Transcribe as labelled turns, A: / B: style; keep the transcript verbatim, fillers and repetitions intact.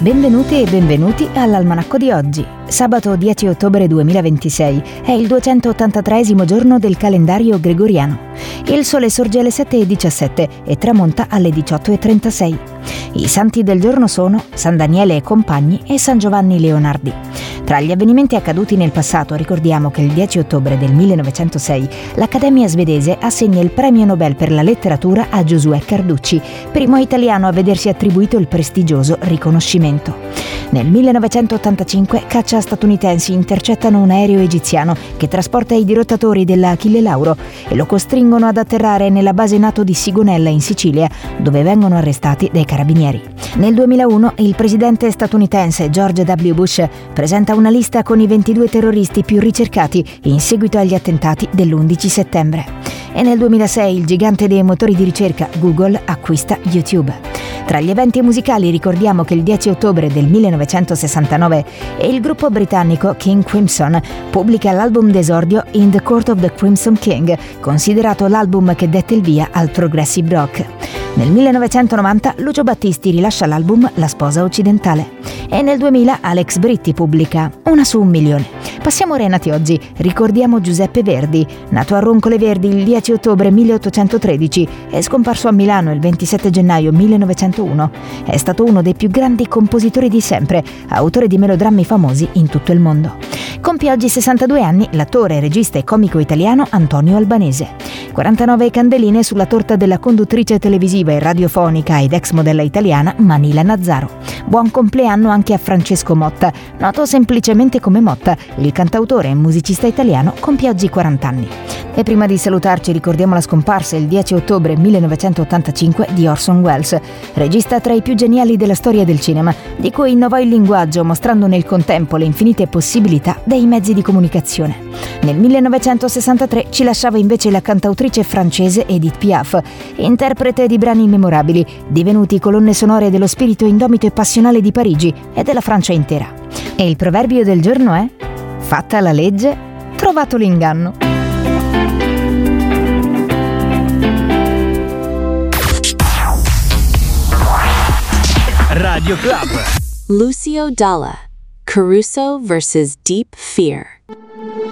A: Benvenute e benvenuti all'Almanacco di oggi. Sabato dieci ottobre duemilaventisei è il duecentottantatreesimo giorno del calendario gregoriano. Il sole sorge alle sette e diciassette e tramonta alle diciotto e trentasei. I santi del giorno sono San Daniele e compagni e San Giovanni Leonardi. Tra gli avvenimenti accaduti nel passato ricordiamo che il dieci ottobre del millenovecentosei l'Accademia svedese assegna il premio Nobel per la letteratura a Giosuè Carducci, primo italiano a vedersi attribuito il prestigioso riconoscimento. Nel millenovecentottantacinque caccia statunitensi intercettano un aereo egiziano che trasporta i dirottatori della Achille Lauro e lo costringono ad atterrare nella base NATO di Sigonella in Sicilia, dove vengono arrestati dai carabinieri. Nel duemilauno il presidente statunitense George W. Bush presenta una lista con i ventidue terroristi più ricercati in seguito agli attentati dell'undici settembre. E nel duemilasei il gigante dei motori di ricerca Google acquista YouTube. Tra gli eventi musicali ricordiamo che il dieci ottobre del millenovecentosessantanove il gruppo britannico King Crimson pubblica l'album d'esordio In the Court of the Crimson King, considerato l'album che dette il via al progressive rock. Nel millenovecentonovanta Lucio Battisti rilascia l'album La sposa occidentale e nel duemila Alex Britti pubblica Una su un milione. Passiamo ai nati oggi, ricordiamo Giuseppe Verdi, nato a Roncole Verdi il dieci ottobre milleottocentotredici e scomparso a Milano il ventisette gennaio millenovecentouno. È stato uno dei più grandi compositori di sempre, autore di melodrammi famosi in tutto il mondo. Compie oggi sessantadue anni l'attore, regista e comico italiano Antonio Albanese. quarantanove candeline sulla torta della conduttrice televisiva e radiofonica ed ex modella italiana Manila Nazzaro. Buon compleanno anche a Francesco Motta, noto semplicemente come Motta. Il cantautore e musicista italiano compie oggi quaranta anni. E prima di salutarci ricordiamo la scomparsa il dieci ottobre millenovecentottantacinque di Orson Welles, regista tra i più geniali della storia del cinema, di cui innovò il linguaggio mostrando nel contempo le infinite possibilità dei mezzi di comunicazione. Nel millenovecentosessantatré ci lasciava invece la cantautrice francese Edith Piaf, interprete di brani memorabili, divenuti colonne sonore dello spirito indomito e passionale di Parigi e della Francia intera. E il proverbio del giorno è: fatta la legge, trovato l'inganno.
B: Radio Club.
C: Lucio Dalla, Caruso versus Deep Fear.